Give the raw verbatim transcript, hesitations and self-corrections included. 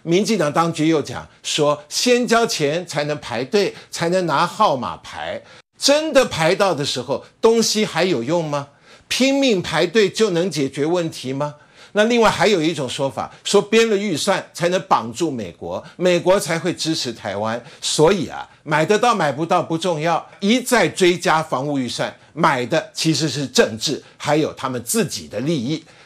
民进党当局又讲说，先交钱才能排队，才能拿号码牌。真的排到的时候，东西还有用吗？拼命排队就能解决问题吗？那另外还有一种说法，说编了预算才能绑住美国，美国才会支持台湾。所以啊，买得到买不到不重要，一再追加防务预算，买的其实是政治，还有他们自己的利益。